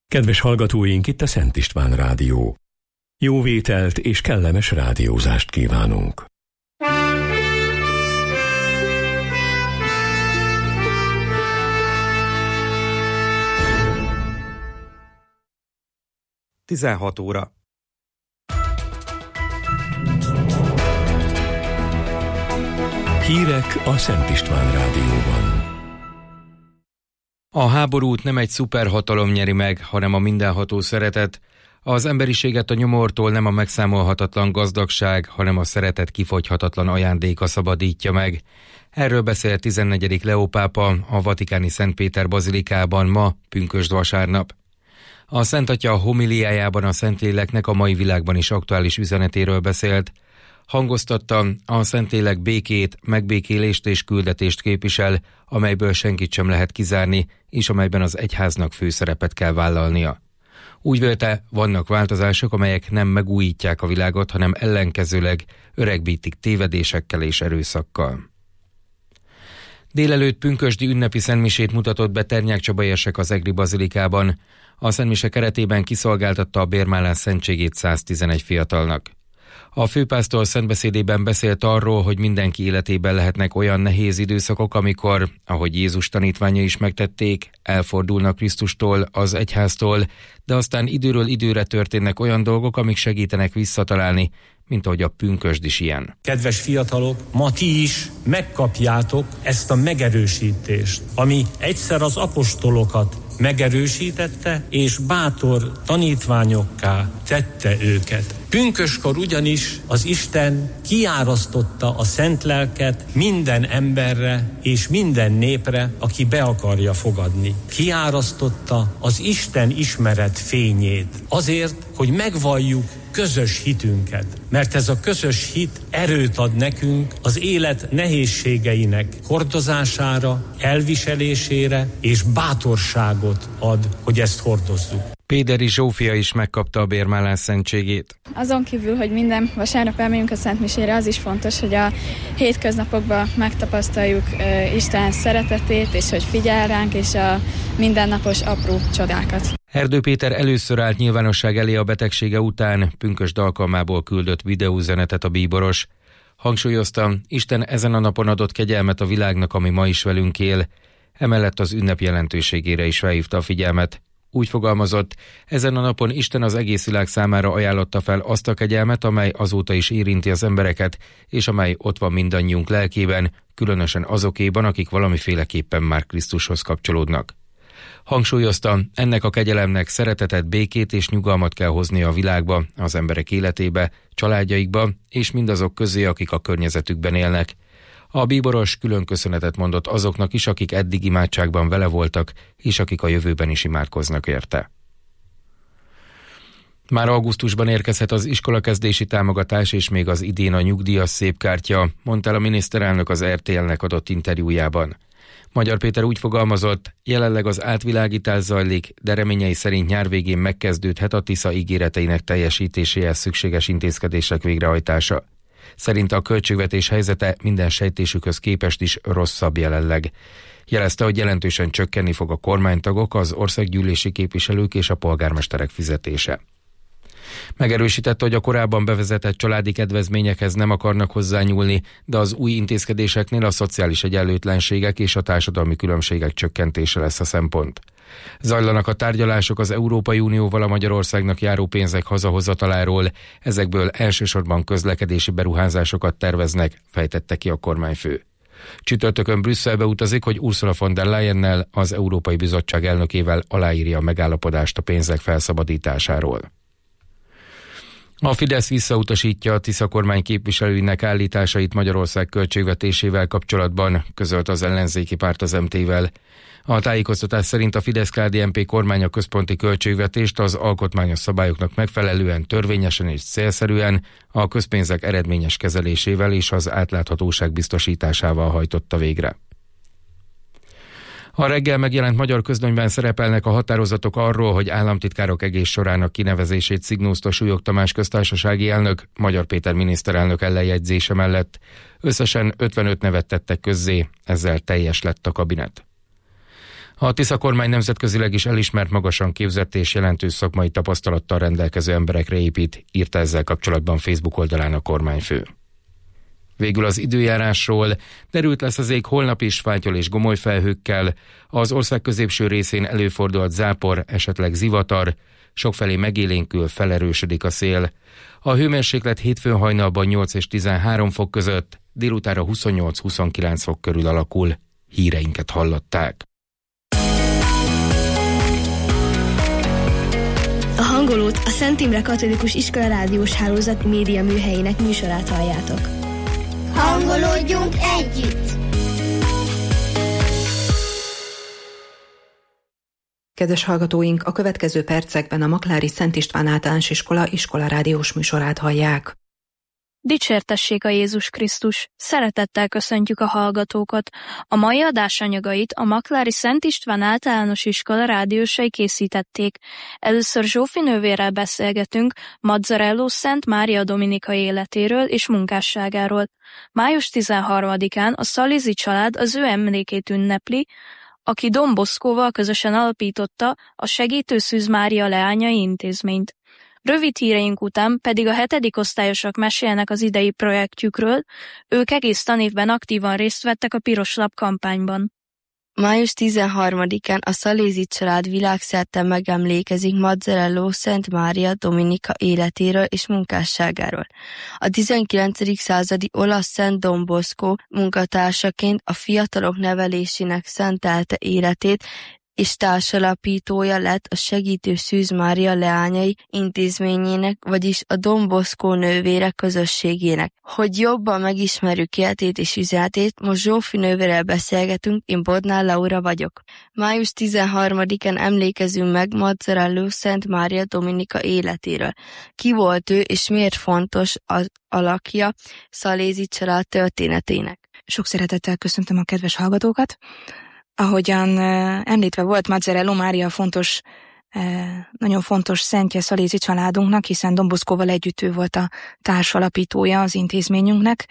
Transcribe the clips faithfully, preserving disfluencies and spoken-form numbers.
Kedves hallgatóink, itt a Szent István Rádió. Jó vételt és kellemes rádiózást kívánunk. tizenhat óra. Hírek a Szent István Rádióban. A háborút nem egy szuperhatalom nyeri meg, hanem a mindenható szeretet. Az emberiséget a nyomortól nem a megszámolhatatlan gazdagság, hanem a szeretet kifogyhatatlan ajándéka szabadítja meg. Erről beszél tizennegyedik Leó pápa a vatikáni Szent Péter bazilikában ma, pünkösd vasárnap. A Szent Atya homiliájában a Szentléleknek a mai világban is aktuális üzenetéről beszélt. Hangoztatta, a Szentlélek békét, megbékélést és küldetést képvisel, amelyből senkit sem lehet kizárni, és amelyben az egyháznak főszerepet kell vállalnia. Úgy vélte, vannak változások, amelyek nem megújítják a világot, hanem ellenkezőleg öregbítik tévedésekkel és erőszakkal. Délelőtt pünkösdi ünnepi szentmisét mutatott be Ternyák Csaba érsek az egri bazilikában. A szentmise keretében kiszolgáltatta a bérmálás szentségét száztizenegy fiatalnak. A főpásztor szentbeszédében beszélt arról, hogy mindenki életében lehetnek olyan nehéz időszakok, amikor, ahogy Jézus tanítványai is megtették, elfordulnak Krisztustól, az egyháztól, de aztán időről időre történnek olyan dolgok, amik segítenek visszatalálni, mint ahogy a pünkösd is ilyen. Kedves fiatalok, ma ti is megkapjátok ezt a megerősítést, ami egyszer az apostolokat megerősítette, és bátor tanítványokká tette őket. Pünköskor ugyanis az Isten kiárasztotta a szent lelket minden emberre és minden népre, aki be akarja fogadni. Kiárasztotta az Isten ismeret fényét azért, hogy megvalljuk közös hitünket, mert ez a közös hit erőt ad nekünk az élet nehézségeinek hordozására, elviselésére, és bátorságot ad, hogy ezt hordozzuk. Péderi Zsófia is megkapta a bérmálás szentségét. Azon kívül, hogy minden vasárnap elmegyünk a szentmisére, az is fontos, hogy a hétköznapokban megtapasztaljuk uh, Isten szeretetét, és hogy figyel ránk, és a mindennapos apró csodákat. Erdő Péter először állt nyilvánosság elé a betegsége után, pünkösd alkalmából küldött videóüzenetet a bíboros. Hangsúlyozta, Isten ezen a napon adott kegyelmet a világnak, ami ma is velünk él. Emellett az ünnep jelentőségére is felhívta a figyelmet. Úgy fogalmazott, ezen a napon Isten az egész világ számára ajánlotta fel azt a kegyelmet, amely azóta is érinti az embereket, és amely ott van mindannyiunk lelkében, különösen azokéban, akik valamiféleképpen már Krisztushoz kapcsolódnak. Hangsúlyozta, ennek a kegyelemnek szeretetet, békét és nyugalmat kell hoznia a világba, az emberek életébe, családjaikba és mindazok közé, akik a környezetükben élnek. A bíboros külön köszönetet mondott azoknak is, akik eddig imádságban vele voltak, és akik a jövőben is imádkoznak érte. Már augusztusban érkezhet az iskolakezdési támogatás és még az idén a nyugdíjas szépkártya, mondta el a miniszterelnök az er té el-nek adott interjújában. Magyar Péter úgy fogalmazott, jelenleg az átvilágítás zajlik, de reményei szerint nyár végén megkezdődhet a Tisza ígéreteinek teljesítéséhez szükséges intézkedések végrehajtása. Szerinte a költségvetés helyzete minden sejtésükhöz képest is rosszabb jelenleg. Jelezte, hogy jelentősen csökkenni fog a kormánytagok, az országgyűlési képviselők és a polgármesterek fizetése. Megerősítette, hogy a korábban bevezetett családi kedvezményekhez nem akarnak hozzányúlni, de az új intézkedéseknél a szociális egyenlőtlenségek és a társadalmi különbségek csökkentése lesz a szempont. Zajlanak a tárgyalások az Európai Unióval a Magyarországnak járó pénzek hazahozataláról, ezekből elsősorban közlekedési beruházásokat terveznek, fejtette ki a kormányfő. Csütörtökön Brüsszelbe utazik, hogy Ursula von der Leyennel, az Európai Bizottság elnökével aláírja a megállapodást a pénzek felszabadításáról. A Fidesz visszautasítja a Tisza kormány képviselőinek állításait Magyarország költségvetésével kapcsolatban, közölt az ellenzéki párt az em té-vel. A tájékoztatás szerint a Fidesz-ká dé en pé kormány a központi költségvetést az alkotmányos szabályoknak megfelelően, törvényesen és célszerűen, a közpénzek eredményes kezelésével és az átláthatóság biztosításával hajtotta végre. A reggel megjelent Magyar Közlönyben szerepelnek a határozatok arról, hogy államtitkárok egész sorának kinevezését szignózta Súlyog Tamás köztársasági elnök, Magyar Péter miniszterelnök ellenjegyzése mellett. Összesen ötvenöt nevet tettek közzé, ezzel teljes lett a kabinet. A Tisza kormány nemzetközileg is elismert, magasan képzett és jelentős szakmai tapasztalattal rendelkező emberekre épít, írta ezzel kapcsolatban Facebook oldalán a kormányfő. Végül az időjárásról. Derült lesz az ég holnap is fátyol és gomoly felhőkkel. Az ország középső részén előfordulhat zápor, esetleg zivatar. Sokfelé megélénkül, felerősödik a szél. A hőmérséklet hétfőn hajnalban nyolc és tizenhárom fok között, délutára huszonnyolc-huszonkilenc fok körül alakul. Híreinket hallották. A Hangolót, a Szent Imre Katolikus Iskola Rádiós Hálózat média műhelyének műsorát halljátok. Hangolódjunk együtt! Kedves hallgatóink, a következő percekben a Maklári Szent István Általános Iskola iskola rádiós műsorát hallják. Dicsértessék a Jézus Krisztus! Szeretettel köszöntjük a hallgatókat! A mai adás anyagait a Maklári Szent István Általános Iskola rádiósai készítették. Először Zsófi nővérrel beszélgetünk Mazzarello Szent Mária Dominika életéről és munkásságáról. május tizenharmadikán a Szalizi család az ő emlékét ünnepli, aki Don Boscóval közösen alapította a Segítő Szűz Mária Leányai Intézményt. Rövid híreink után pedig a hetedik osztályosok mesélnek az idei projektjükről, ők egész tanévben aktívan részt vettek a Piros Lap kampányban. május tizenharmadikán a Szalézi család világszerte megemlékezik Mazzarello Szent Mária Dominika életéről és munkásságáról. A tizenkilencedik századi olasz Szent Don Bosco munkatársaként a fiatalok nevelésének szentelte életét, és társalapítója lett a Segítő Szűz Mária Leányai Intézményének, vagyis a Don Bosco nővérek közösségének. Hogy jobban megismerjük életét és üzenetét, most Zsófi nővérrel beszélgetünk, én Bodnár Laura vagyok. május tizenharmadikán emlékezünk meg Mazzarello Szent Mária Dominika életéről. Ki volt ő, és miért fontos az alakja Szalézi család történetének? Sok szeretettel köszöntöm a kedves hallgatókat. Ahogyan említve volt, Mazzarello Mária fontos, nagyon fontos szentje Szalézi családunknak, hiszen Don Boscóval együtt ő volt a társalapítója az intézményünknek,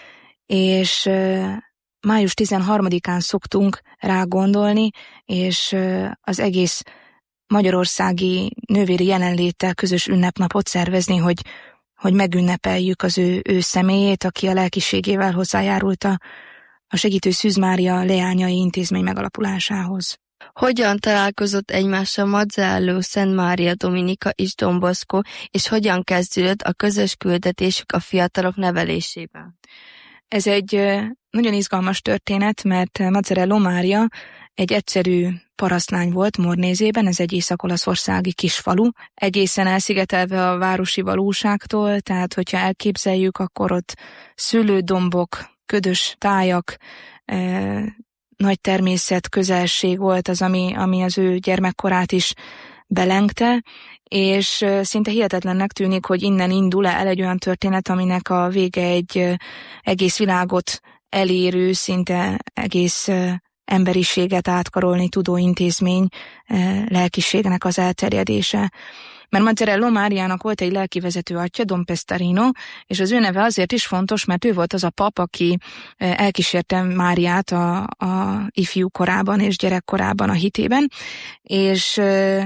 és május tizenharmadikán szoktunk rá gondolni, és az egész magyarországi nővéri jelenléttel közös ünnepnapot szervezni, hogy, hogy megünnepeljük az ő, ő személyét, aki a lelkiségével hozzájárult a a Segítő Szűz Mária Leányai Intézmény megalapulásához. Hogyan találkozott egymással Mazzarello Szent Mária Dominika és Don Bosco, és hogyan kezdődött a közös küldetésük a fiatalok nevelésében? Ez egy nagyon izgalmas történet, mert Mazzarello Mária egy egyszerű parasztlány volt Mornézében, ez egy észak-olaszországi kisfalu, egészen elszigetelve a városi valóságtól, tehát hogyha elképzeljük, akkor ott szőlődombok, ködös tájak, eh, nagy természet, közelség volt az, ami, ami az ő gyermekkorát is belengte, és eh, szinte hihetetlennek tűnik, hogy innen indul el egy olyan történet, aminek a vége egy eh, egész világot elérő, szinte egész eh, emberiséget átkarolni tudó intézmény eh, lelkiségnek az elterjedése. Mert Mazzarello Máriának volt egy lelkivezető atya, Don Pestarino, és az ő neve azért is fontos, mert ő volt az a pap, aki elkísérte Máriát a, a ifjú korában és gyerekkorában a hitében, és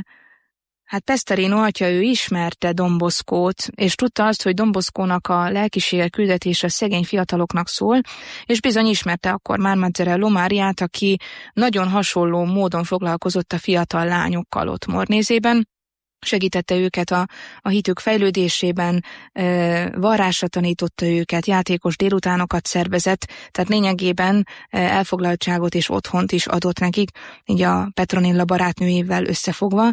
hát Pestarino atya, ő ismerte Don Boscót, és tudta azt, hogy Don Boscónak a lelkiség küldetése szegény fiataloknak szól, és bizony ismerte akkor már Mazzarello Máriát, aki nagyon hasonló módon foglalkozott a fiatal lányokkal ott Mornézében, segítette őket a, a hitük fejlődésében, e, varrásra tanította őket, játékos délutánokat szervezett, tehát lényegében e, elfoglaltságot és otthont is adott nekik, így a Petronilla barátnőjével összefogva,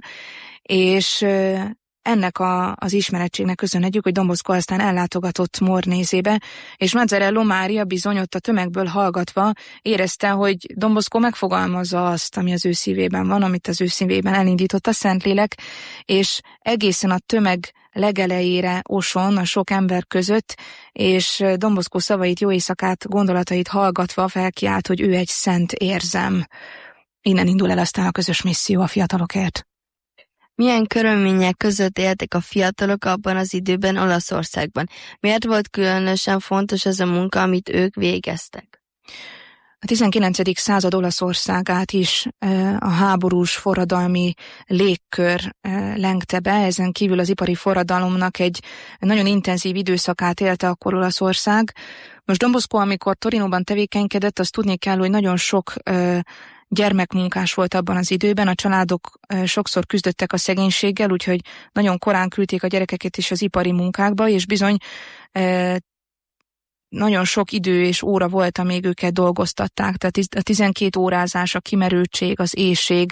és e, ennek a, az ismerettségnek köszönhetjük, hogy Don Bosco aztán ellátogatott Mornézébe, és Mazzarello Mária bizony ott a tömegből hallgatva érezte, hogy Don Bosco megfogalmazza azt, ami az ő szívében van, amit az ő szívében elindított a Szentlélek, és egészen a tömeg legelejére oson a sok ember között, és Don Bosco szavait, jó éjszakát, gondolatait hallgatva felkiált, hogy ő egy szent érzem. Innen indul el aztán a közös misszió a fiatalokért. Milyen körülmények között éltek a fiatalok abban az időben Olaszországban? Miért volt különösen fontos ez a munka, amit ők végeztek? a tizenkilencedik század Olaszországát is a háborús forradalmi légkör lengte be, ezen kívül az ipari forradalomnak egy nagyon intenzív időszakát élte akkor Olaszország. Most Don Bosco, amikor Torinóban tevékenykedett, azt tudni kell, hogy nagyon sok gyermekmunkás volt abban az időben, a családok sokszor küzdöttek a szegénységgel, úgyhogy nagyon korán küldték a gyerekeket is az ipari munkákba, és bizony nagyon sok idő és óra volt, amíg őket dolgoztatták, tehát a tizenkét órázás, a kimerültség, az éhség,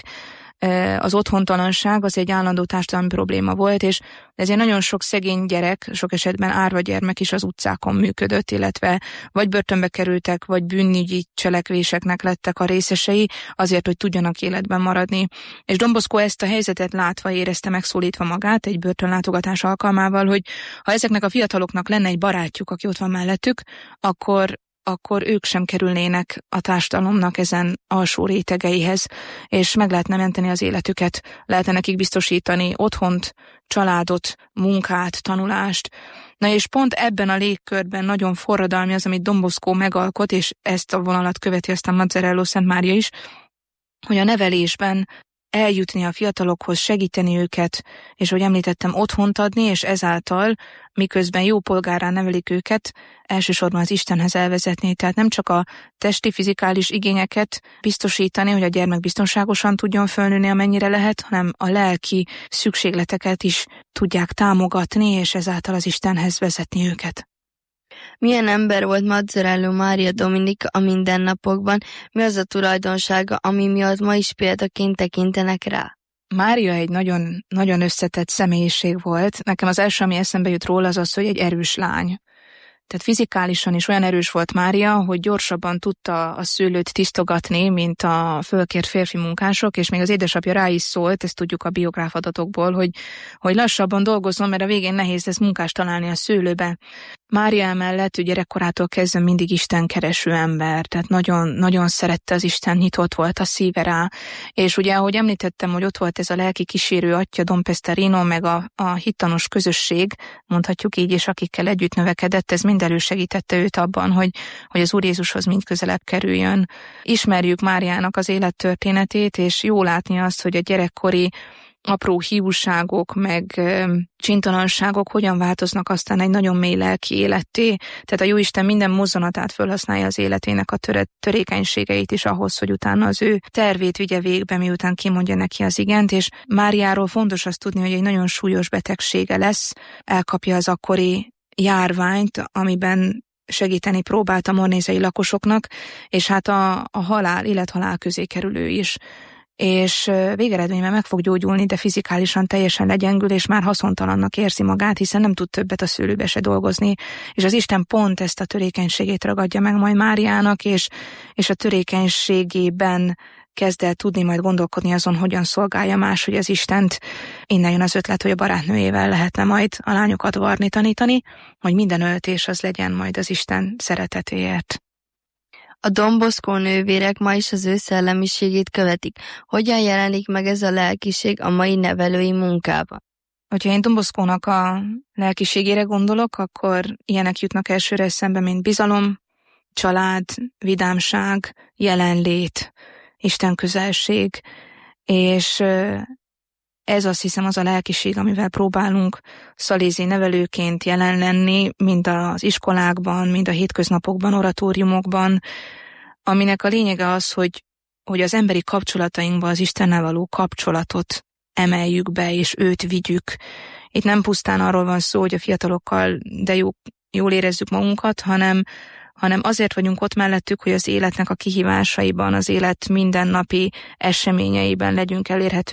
az otthontalanság az egy állandó társadalmi probléma volt, és ezért nagyon sok szegény gyerek, sok esetben árva gyermek is az utcákon működött, illetve vagy börtönbe kerültek, vagy bűnügyi cselekvéseknek lettek a részesei, azért, hogy tudjanak életben maradni. És Don Bosco ezt a helyzetet látva érezte megszólítva magát egy börtönlátogatás alkalmával, hogy ha ezeknek a fiataloknak lenne egy barátjuk, aki ott van mellettük, akkor akkor ők sem kerülnének a társadalomnak ezen alsó rétegeihez, és meg lehetne menteni az életüket, lehetne nekik biztosítani otthont, családot, munkát, tanulást. Na és pont ebben a légkörben nagyon forradalmi az, amit Don Bosco megalkot, és ezt a vonalat követi aztán Mazzarello Szent Mária is, hogy a nevelésben eljutni a fiatalokhoz, segíteni őket, és ahogy említettem, otthont adni, és ezáltal, miközben jó polgárrá nevelik őket, elsősorban az Istenhez elvezetni. Tehát nem csak a testi, fizikális igényeket biztosítani, hogy a gyermek biztonságosan tudjon fölnőni, amennyire lehet, hanem a lelki szükségleteket is tudják támogatni, és ezáltal az Istenhez vezetni őket. Milyen ember volt Mazzarello Mária Dominika a mindennapokban, mi az a tulajdonsága, ami miatt ma is példaként tekintenek rá? Mária egy nagyon, nagyon összetett személyiség volt. Nekem az első, ami eszembe jut róla, az az, hogy egy erős lány. Tehát fizikálisan is olyan erős volt Mária, hogy gyorsabban tudta a szőlőt tisztogatni, mint a fölkért férfi munkások, és még az édesapja rá is szólt, ezt tudjuk a biográf adatokból, hogy, hogy lassabban dolgozzon, mert a végén nehéz lesz munkást találni a szőlőbe. Mária emellett ő gyerekkorától kezdve mindig Isten kereső ember, tehát nagyon, nagyon szerette az Isten, nyitott volt a szíve rá, és ugye, ahogy említettem, hogy ott volt ez a lelki kísérő atya, Don Pestarino, meg a, a hittanos közösség, mondhatjuk így, és akikkel együtt növekedett, ez mind elősegítette őt abban, hogy, hogy az Úr Jézushoz mind közelebb kerüljön. Ismerjük Máriának az élettörténetét, és jó látni azt, hogy a gyerekkori apró hiúságok, meg ö, csintalanságok hogyan változnak aztán egy nagyon mély lelki életté. Tehát a Jóisten minden mozzanatát felhasználja az életének a töre, törékenységeit is ahhoz, hogy utána az ő tervét vigye végbe, miután kimondja neki az igent, és Máriáról fontos azt tudni, hogy egy nagyon súlyos betegsége lesz, elkapja az akkori járványt, amiben segíteni próbált a mornézei lakosoknak, és hát a, a halál, élethalál közé kerülő is. És végeredményben meg fog gyógyulni, de fizikálisan teljesen legyengül, és már haszontalannak érzi magát, hiszen nem tud többet a szőlőbe se dolgozni. És az Isten pont ezt a törékenységét ragadja meg majd Máriának, és, és a törékenységében kezd el tudni majd gondolkodni azon, hogyan szolgálja máshogy az Istent. Innen jön az ötlet, hogy a barátnőjével lehetne majd a lányokat varni, tanítani, hogy minden öltés az legyen majd az Isten szeretetéért. A Don Bosco nővérek ma is az ő szellemiségét követik. Hogyan jelenik meg ez a lelkiség a mai nevelői munkában? Hogyha én Don Boscónak a lelkiségére gondolok, akkor ilyenek jutnak elsőre eszembe, mint bizalom, család, vidámság, jelenlét, Isten közelség, és ez azt hiszem az a lelkiség, amivel próbálunk szalézi nevelőként jelen lenni, mind az iskolákban, mind a hétköznapokban, oratóriumokban, aminek a lényege az, hogy, hogy az emberi kapcsolatainkba az Istennel való kapcsolatot emeljük be, és őt vigyük. Itt nem pusztán arról van szó, hogy a fiatalokkal de jó, jól érezzük magunkat, hanem hanem azért vagyunk ott mellettük, hogy az életnek a kihívásaiban, az élet mindennapi eseményeiben legyünk elérhetők